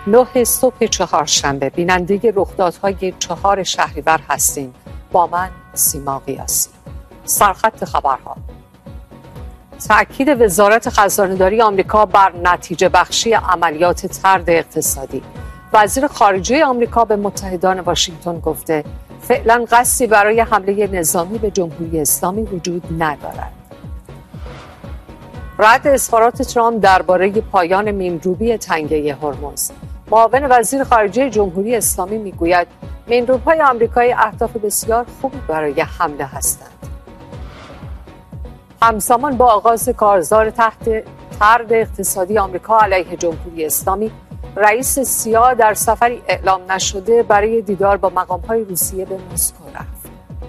9 صبح چهارشنبه بیننده رخدادهای 4 شهریور هستیم. با من سیما قیاسی. سرخط خبرها: تأکید وزارت خزانه‌داری آمریکا بر نتیجه بخشی عملیات طرد اقتصادی. وزیر خارجه آمریکا به متحدان واشنگتن گفته فعلا قصدی برای حمله نظامی به جمهوری اسلامی وجود ندارد. رد اظهارات ترامپ درباره پایان مینروبی تنگه هرمز. معاون وزیر خارجه جمهوری اسلامی میگوید مینروب‌های آمریکایی اهداف بسیار خوبی برای حمله هستند. همزمان با آغاز کارزار تحت طرد اقتصادی آمریکا علیه جمهوری اسلامی، رئیس سیا در سفری اعلام نشده برای دیدار با مقام‌های روسیه به مسکو رفت.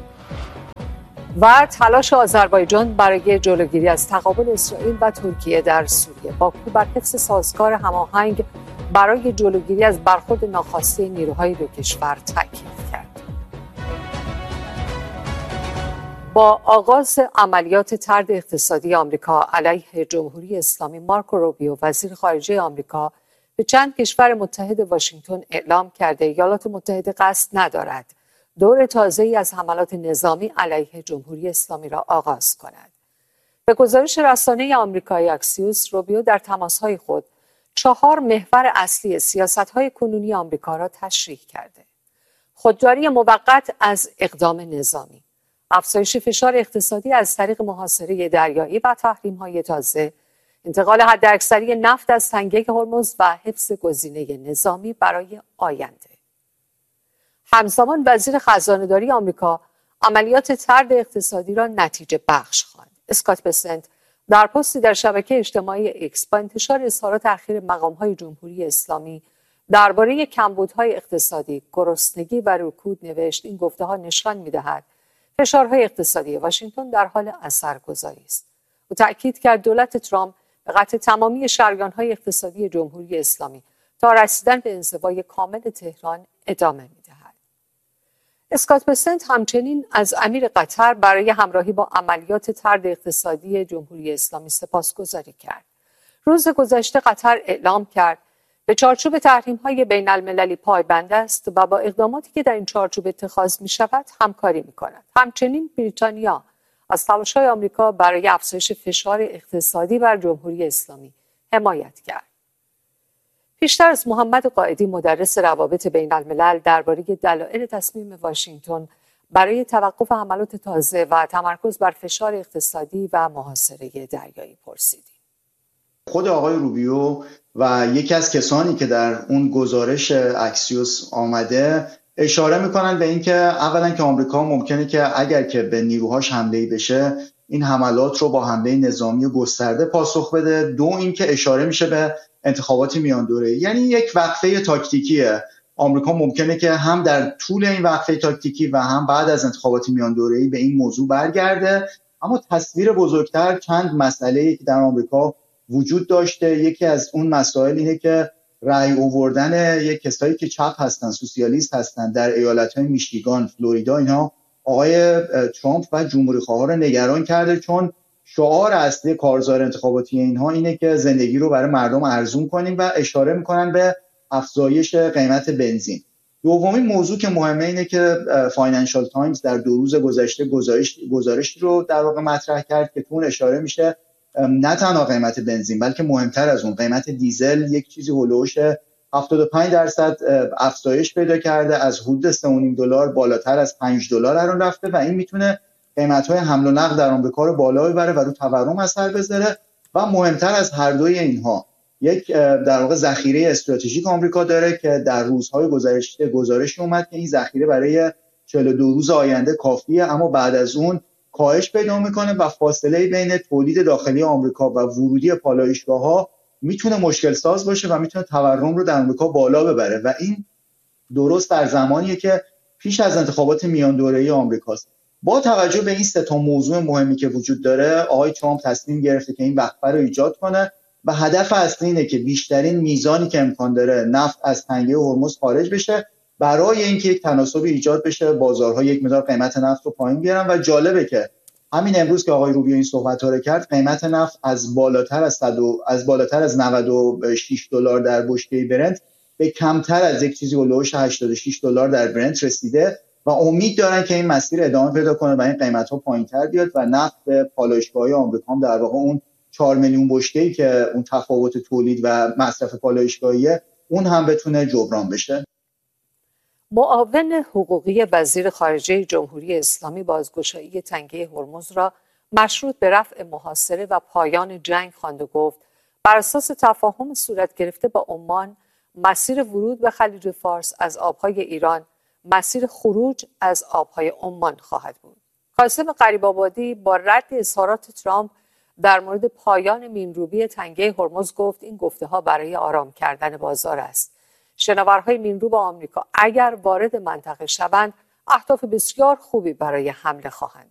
و تلاش آذربایجان برای جلوگیری از تقابل اسرائیل و ترکیه در سوریه. باکو بر حفظ سازگار هماهنگ برای جلوگیری از برخورد ناخواسته نیروهای دو کشور تاکید کرد. با آغاز عملیات طرد اقتصادی آمریکا علیه جمهوری اسلامی، مارکو روبیو وزیر خارجه آمریکا به چند کشور متحد واشنگتن اعلام کرده ایالات متحده قصد ندارد دور تازه‌ای از حملات نظامی علیه جمهوری اسلامی را آغاز کند. به گزارش رسانه آمریکایی اکسیوس، روبیو در تماس‌های خود 4 محور اصلی سیاست‌های کنونی آمریکا را تشریح کرده: خودداری موقت از اقدام نظامی، افزایش فشار اقتصادی از طریق محاصره دریایی و تحریم‌های تازه، انتقال حداکثری نفت از تنگه هرمز و حفظ گزینه نظامی برای آینده. همزمان وزیر خزانه‌داری آمریکا عملیات طرد اقتصادی را نتیجه بخش خواند. اسکات بسنت در پستی در شبکه اجتماعی ایکس با انتشار اظهارات اخیر مقام‌های جمهوری اسلامی درباره کمبودهای اقتصادی، گرسنگی و رکود نوشت این گفته‌ها نشان می‌دهد فشارهای اقتصادی واشنگتن در حال اثرگذاری است. او تأکید کرد دولت ترامپ به قطع تمامی شریان‌های اقتصادی جمهوری اسلامی تا رسیدن به انزوای کامل تهران ادامه می‌دهد. اسکات بسنت همچنین از امیر قطر برای همراهی با عملیات طرد اقتصادی جمهوری اسلامی سپاسگزاری کرد. روز گذشته قطر اعلام کرد به چارچوب تحریم‌های بین‌المللی پایبند است و با اقداماتی که در این چارچوب اتخاذ می‌شود همکاری می‌کند. همچنین بریتانیا از تلاش‌های آمریکا برای افزایش فشار اقتصادی بر جمهوری اسلامی حمایت کرد. پیشتر از محمد قائدی مدرس روابط بین الملل درباره دلایل تصمیم واشنگتن برای توقف حملات تازه و تمرکز بر فشار اقتصادی و محاصره دریایی پرسیدیم. خود آقای روبیو و یکی از کسانی که در اون گزارش اکسیوس آمده اشاره میکنن به اینکه اولا که آمریکا ممکنه که اگر که به نیروهاش حمله‌ای بشه این حملات رو با حمله نظامی گسترده پاسخ بده. دو اینکه اشاره میشه به انتخابات میان دوره، یعنی یک وقفه تاکتیکیه. آمریکا ممکنه که هم در طول این وقفه تاکتیکی و هم بعد از انتخابات میان دوره‌ای به این موضوع برگرده. اما تصویر بزرگتر چند مسئله‌ای که در آمریکا وجود داشته، یکی از اون مسائل اینه که رأی آوردن یک کسایی که چپ هستن، سوسیالیست هستن در ایالت‌های میشیگان، فلوریدا، اینها آقای ترامپ و جمهوری‌خواها رو نگران کرده، چون شعار اصلی کارزار انتخاباتی اینها اینه که زندگی رو برای مردم ارزون کنیم و اشاره میکنن به افزایش قیمت بنزین. دومین موضوع که مهمه اینه که فاینانشال تایمز در 2 روز گذشته گزارشی رو در واقع مطرح کرد که اون اشاره میشه نه تنها قیمت بنزین بلکه مهمتر از اون قیمت دیزل یک چیزی هولوش 75% افزایش پیدا کرده، از حدود $3.5 بالاتر از $5 الان رفته و این میتونه قیمت‌های حمل و نقل در آمریکا رو بالا ببره و رو تورم اثر بذاره. و مهمتر از هر دوی اینها یک در واقع ذخیره استراتژیک آمریکا داره که در روزهای گذشته گزارشی اومد که این ذخیره برای 42 روز آینده کافیه، اما بعد از اون کاهش پیدا میکنه و فاصله بین تولید داخلی آمریکا و ورودی پالایشگاه‌ها میتونه مشکل ساز باشه و میتونه تورم رو در آمریکا بالا ببره و این درست در زمانیه که پیش از انتخابات میان دوره‌ای آمریکاست. با توجه به این 3 موضوع مهمی که وجود داره، آقای ترامپ تصمیم گرفته که این وقفه رو ایجاد کنه و هدف اصلی اینه که بیشترین میزانی که امکان داره نفت از تنگه هرمز خارج بشه برای اینکه یک تناسب ایجاد بشه، بازارها یک مقدار قیمت نفت رو پایین بیارن. و جالبه که همین امروز که آقای روبیو این صحبت‌ها رو کرد، قیمت نفت از بالاتر از $96 در بشکه برنت به کمتر از یک چیزی هولوش $86 در برنت رسیده و امید دارن که این مسیر ادامه پیدا کنه و این قیمت‌ها پایین‌تر بیاد و نفت پالایشگاه‌های آمریکا هم در واقع اون 4 میلیون بشکه‌ای که اون تفاوت تولید و مصرف پالایشگاهیه اون هم بتونه جبران بشه. معاون حقوقی وزیر خارجه جمهوری اسلامی بازگشایی تنگه هرمز را مشروط به رفع محاصره و پایان جنگ خواند و گفت بر اساس تفاهم صورت گرفته با عمان، مسیر ورود به خلیج فارس از آبهای ایران مسیر خروج از آبهای عمان خواهد بود. قاسم غریب‌آبادی با رد اظهارات ترامپ در مورد پایان میمروبی تنگه هرمز گفت این گفته‌ها برای آرام کردن بازار است. شناورهای میمرو آمریکا اگر وارد منطقه شوند، اهداف بسیار خوبی برای حمله خواهند